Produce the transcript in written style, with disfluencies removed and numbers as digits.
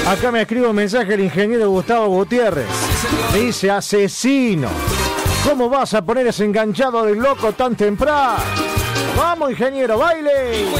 Acá me escribe un mensaje el ingeniero Gustavo Gutiérrez. Me dice: asesino, ¿cómo vas a poner ese enganchado del loco tan temprano? Vamos, ingeniero, baile.